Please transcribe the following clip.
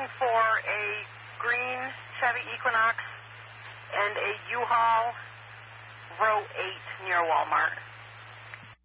looking for a green Chevy Equinox and a U-Haul row 8 near Walmart.